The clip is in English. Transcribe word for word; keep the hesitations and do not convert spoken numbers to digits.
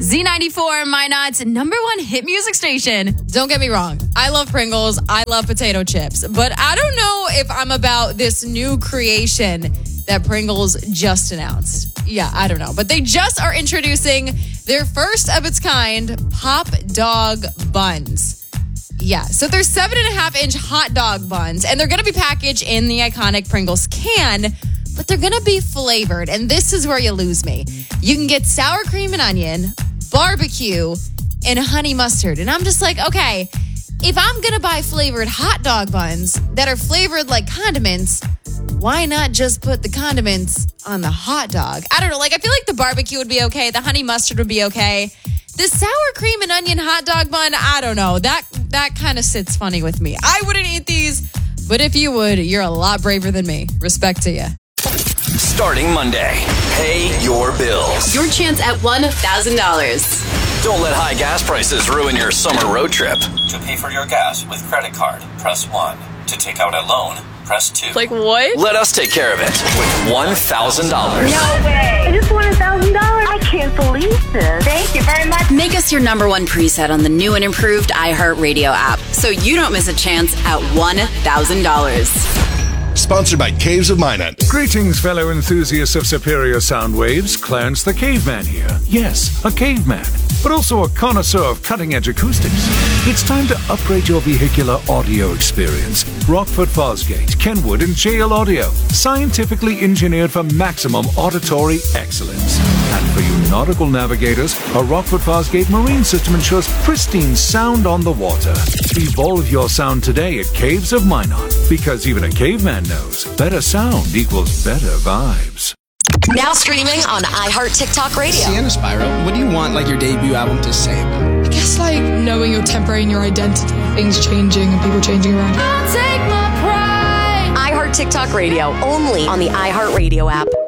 Z ninety-four, Minot's number one hit music station. Don't get me wrong. I love Pringles. I love potato chips. But I don't know if I'm about this new creation that Pringles just announced. Yeah, I don't know. But they just are introducing their first of its kind Pop Dog Buns. Yeah, so they're seven and a half inch hot dog buns, and they're going to be packaged in the iconic Pringles can, but they're going to be flavored. And this is where you lose me. You can get sour cream and onion, barbecue, and honey mustard. And I'm just like, okay, if I'm going to buy flavored hot dog buns that are flavored like condiments, why not just put the condiments on the hot dog? I don't know. Like, I feel like the barbecue would be okay. The honey mustard would be okay. The sour cream and onion hot dog bun, I don't know. That that kind of sits funny with me. I wouldn't eat these, but if you would, you're a lot braver than me. Respect to you. Starting Monday, pay your bills. Your chance at one thousand dollars. Don't let high gas prices ruin your summer road trip. To pay for your gas with credit card, press one. To take out a loan, press two. Like what? Let us take care of it with one thousand dollars. No way. I just won one thousand dollars. I can't believe this. Thank you very much. Make us your number one preset on the new and improved iHeartRadio app so you don't miss a chance at one thousand dollars. Sponsored by Caves of Minot. Greetings, fellow enthusiasts of superior sound waves. Clarence the Caveman here. Yes, a caveman, but also a connoisseur of cutting-edge acoustics. It's time to upgrade your vehicular audio experience. Rockford Fosgate, Kenwood, and J L Audio. Scientifically engineered for maximum auditory excellence. And for you nautical navigators, a Rockford Fosgate marine system ensures pristine sound on the water. Evolve your sound today at Caves of Minot, because even a caveman knows better sound equals better vibes. Now streaming on iHeart TikTok Radio. Sienna Spyro, what do you want like your debut album to say? I guess like knowing your temporary and your identity, things changing and people changing around. I'll take my pride. iHeart TikTok Radio, only on the iHeart Radio app.